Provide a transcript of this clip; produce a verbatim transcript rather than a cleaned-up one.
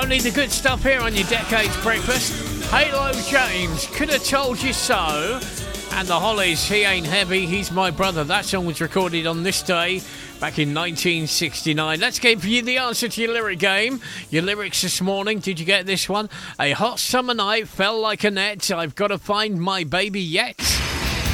Only the good stuff here on your Decades Breakfast. Halo James, Could Have Told You So. And the Hollies, He Ain't Heavy, He's My Brother. That song was recorded on this day back in nineteen sixty-nine. Let's give you the answer to your lyric game. Your lyrics this morning, did you get this one? A hot summer night fell like a net. I've got to find my baby yet.